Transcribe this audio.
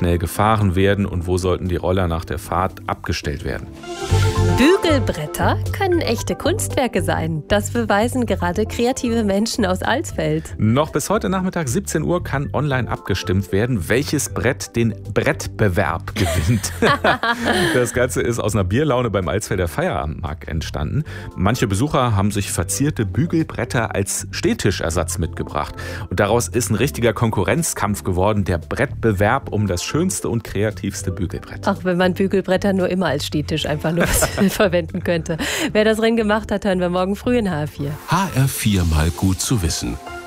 schnell gefahren werden und wo sollten die Roller nach der Fahrt abgestellt werden. Bügelbretter können echte Kunstwerke sein. Das beweisen gerade kreative Menschen aus Alsfeld. Noch bis heute Nachmittag 17 Uhr kann online abgestimmt werden, welches Brett den Brettbewerb gewinnt. Das Ganze ist aus einer Bierlaune beim Alsfelder Feierabendmarkt entstanden. Manche Besucher haben sich verzierte Bügelbretter als Stehtischersatz mitgebracht. Und daraus ist ein richtiger Konkurrenzkampf geworden, der Brettbewerb um das schönste und kreativste Bügelbrett. Auch wenn man Bügelbretter nur immer als Stehtisch einfach nur verwenden könnte. Wer das Rennen gemacht hat, hören wir morgen früh in HR4. HR4 mal gut zu wissen.